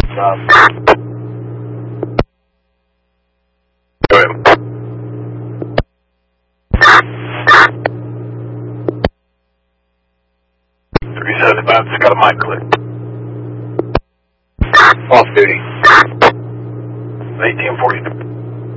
Go ahead. 375, just got a mic click. Off duty. 1843.